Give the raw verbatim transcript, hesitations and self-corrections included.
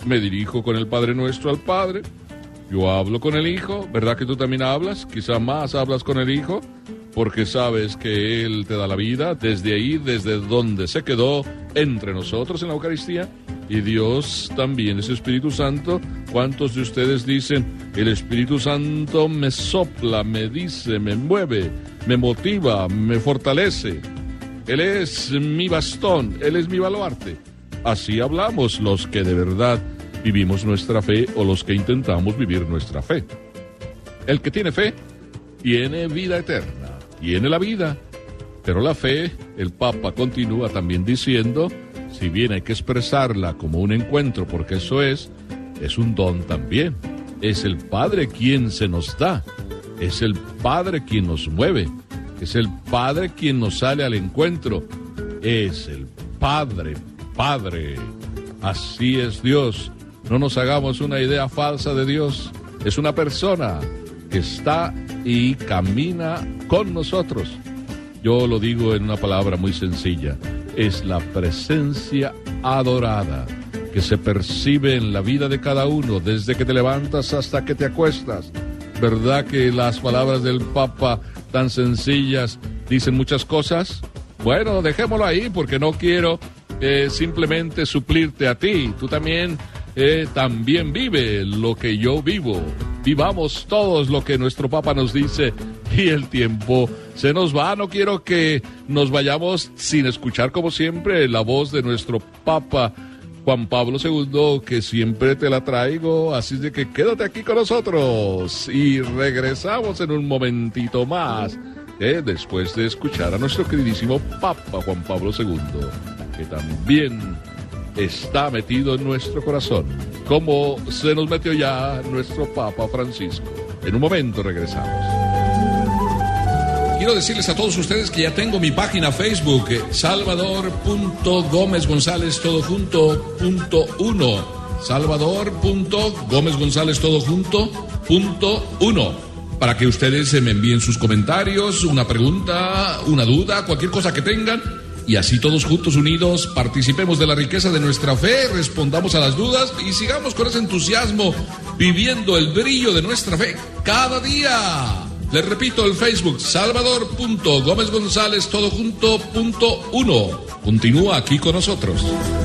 me dirijo con el Padre Nuestro al Padre, yo hablo con el Hijo, ¿verdad que tú también hablas? Quizá más hablas con el Hijo, porque sabes que Él te da la vida, desde ahí, desde donde se quedó entre nosotros en la Eucaristía, y Dios también es Espíritu Santo. ¿Cuántos de ustedes dicen, el Espíritu Santo me sopla, me dice, me mueve, me motiva, me fortalece? Él es mi bastón, Él es mi baluarte. Así hablamos los que de verdad vivimos nuestra fe o los que intentamos vivir nuestra fe. El que tiene fe tiene vida eterna, tiene la vida. Pero la fe, el Papa continúa también diciendo, si bien hay que expresarla como un encuentro, porque eso es, es un don también. Es el Padre quien se nos da, es el Padre quien nos mueve, es el Padre quien nos sale al encuentro, es el Padre, Padre. Así es Dios. No nos hagamos una idea falsa de Dios. Es una persona que está y camina con nosotros. Yo lo digo en una palabra muy sencilla. Es la presencia adorada que se percibe en la vida de cada uno, desde que te levantas hasta que te acuestas. ¿Verdad que las palabras del Papa tan sencillas dicen muchas cosas? Bueno, dejémoslo ahí porque no quiero eh, simplemente suplirte a ti. Tú también, eh, también vive lo que yo vivo. Vivamos todos lo que nuestro Papa nos dice y el tiempo se nos va. No quiero que nos vayamos sin escuchar, como siempre, la voz de nuestro Papa Juan Pablo segundo, que siempre te la traigo. Así de que quédate aquí con nosotros y regresamos en un momentito más, eh, después de escuchar a nuestro queridísimo Papa Juan Pablo segundo, que también está metido en nuestro corazón, como se nos metió ya nuestro Papa Francisco. En un momento regresamos. Quiero decirles a todos ustedes que ya tengo mi página Facebook, Salvador punto Gómez González todo junto punto uno. Salvador punto Gómez González todo junto punto uno. Para que ustedes me envíen sus comentarios, una pregunta, una duda, cualquier cosa que tengan. Y así todos juntos unidos participemos de la riqueza de nuestra fe, respondamos a las dudas y sigamos con ese entusiasmo viviendo el brillo de nuestra fe cada día. Les repito, el Facebook, Salvador punto Gómez González todo junto punto uno. Continúa aquí con nosotros.